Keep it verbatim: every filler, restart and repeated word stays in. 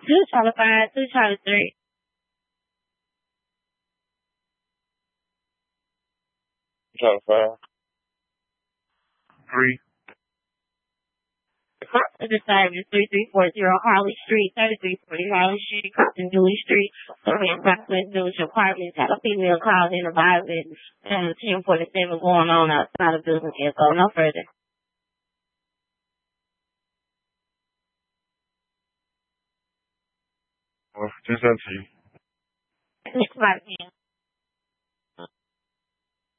Two Charlie five, two Charlie three. Charlie five. Three. The side is three three four zero Harley Street, thirty-three forty Harley Street, Compton Dewey Street, Orion Brooklyn Village Apartments. Had a female called in about it, and ten forty-seven going on outside of business here. Go no further. Well, just sent to you. Next five p.m.